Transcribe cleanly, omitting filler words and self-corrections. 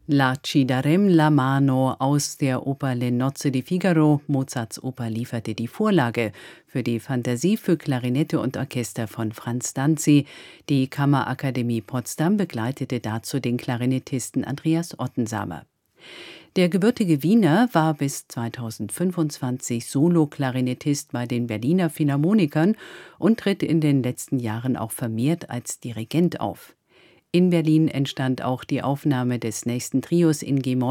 La ci darem la mano aus der Oper Le Nozze di Figaro. Mozarts Oper lieferte die Vorlage für die Fantasie für Klarinette und Orchester von Franz Danzi. Die Kammerakademie Potsdam begleitete dazu den Klarinettisten Andreas Ottensamer. Der gebürtige Wiener war bis 2025 Solo-Klarinettist bei den Berliner Philharmonikern und tritt in den letzten Jahren auch vermehrt als Dirigent auf. In Berlin entstand auch die Aufnahme des nächsten Trios in G-Moll